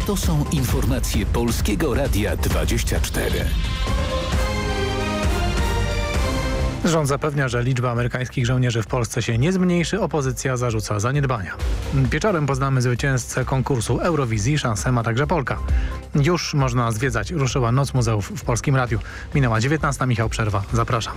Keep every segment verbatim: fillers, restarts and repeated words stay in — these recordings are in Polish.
To są informacje Polskiego Radia dwadzieścia cztery. Rząd zapewnia, że liczba amerykańskich żołnierzy w Polsce się nie zmniejszy, opozycja zarzuca zaniedbania. Wieczorem poznamy zwycięzcę konkursu Eurowizji, szansę ma także Polka. Już można zwiedzać, ruszyła Noc Muzeów w Polskim Radiu. Minęła dziewiętnasta, Michał Przerwa, zapraszam.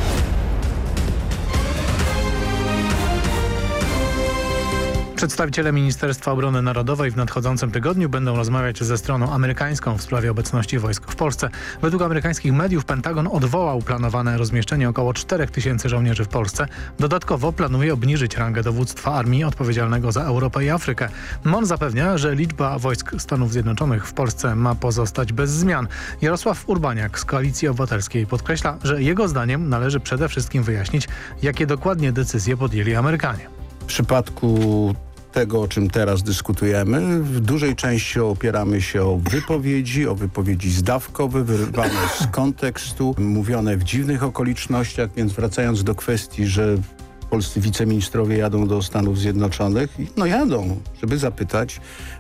Przedstawiciele Ministerstwa Obrony Narodowej w nadchodzącym tygodniu będą rozmawiać ze stroną amerykańską w sprawie obecności wojsk w Polsce. Według amerykańskich mediów Pentagon odwołał planowane rozmieszczenie około czterech tysięcy żołnierzy w Polsce. Dodatkowo planuje obniżyć rangę dowództwa armii odpowiedzialnego za Europę i Afrykę. M O N zapewnia, że liczba wojsk Stanów Zjednoczonych w Polsce ma pozostać bez zmian. Jarosław Urbaniak z Koalicji Obywatelskiej podkreśla, że jego zdaniem należy przede wszystkim wyjaśnić, jakie dokładnie decyzje podjęli Amerykanie. W przypadku tego, o czym teraz dyskutujemy, w dużej części opieramy się o wypowiedzi, o wypowiedzi zdawkowe, wyrwane z kontekstu, mówione w dziwnych okolicznościach, więc wracając do kwestii, że polscy wiceministrowie jadą do Stanów Zjednoczonych, no jadą, żeby zapytać,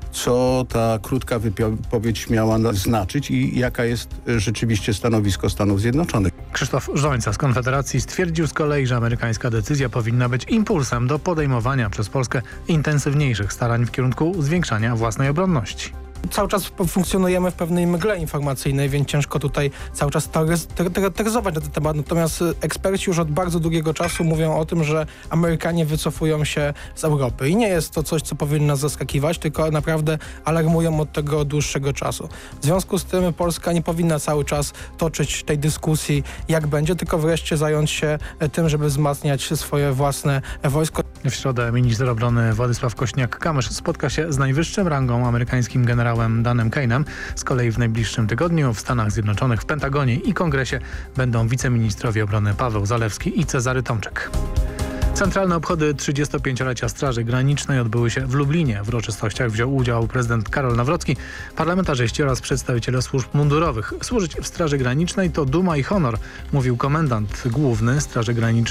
co ta krótka wypowiedź miała znaczyć i jaka jest rzeczywiście stanowisko Stanów Zjednoczonych. Krzysztof Rzońca z Konfederacji stwierdził z kolei, że amerykańska decyzja powinna być impulsem do podejmowania przez Polskę intensywniejszych starań w kierunku zwiększania własnej obronności. Cały czas funkcjonujemy w pewnej mgle informacyjnej, więc ciężko tutaj cały czas teoretyzować na ten temat. Natomiast eksperci już od bardzo długiego czasu mówią o tym, że Amerykanie wycofują się z Europy. I nie jest to coś, co powinno nas zaskakiwać, tylko naprawdę alarmują od tego od dłuższego czasu. W związku z tym Polska nie powinna cały czas toczyć tej dyskusji, jak będzie, tylko wreszcie zająć się tym, żeby wzmacniać swoje własne wojsko. W środę minister obrony Władysław Kośniak-Kamysz spotka się z najwyższym rangą amerykańskim generałem Danem Kane'em. Z kolei w najbliższym tygodniu w Stanach Zjednoczonych, w Pentagonie i Kongresie będą wiceministrowie obrony Paweł Zalewski i Cezary Tomczyk. Centralne obchody trzydziestopięciolecia Straży Granicznej odbyły się w Lublinie. W uroczystościach wziął udział prezydent Karol Nawrocki, parlamentarzyści oraz przedstawiciele służb mundurowych. Służyć w Straży Granicznej to duma i honor, mówił komendant główny Straży Granicznej